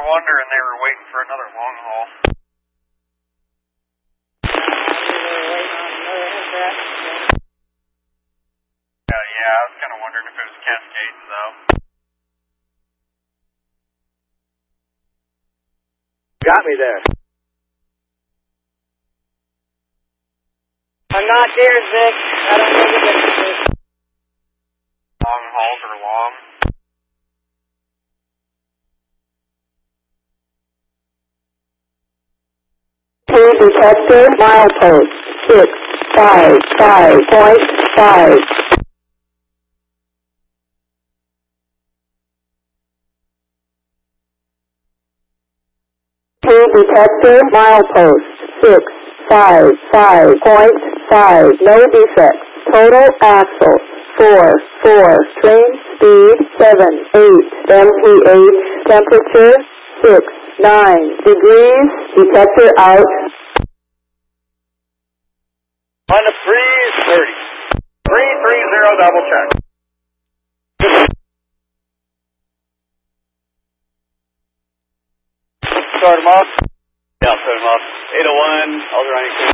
wondering they were waiting for another long haul. Yeah, I was kind of wondering if it was Cascades, though. Got me there. I'm not there, Vic. I don't know the difference. Long hauls are long. Detector, milepost 655.5. Detector, milepost 655.5. No defects. Total axle 4. Train speed 78. MPH temperature 69 degrees. Detector out. On the freeze, 30. 330, double check. Start them off. Yeah, start them off. 801, I'll running.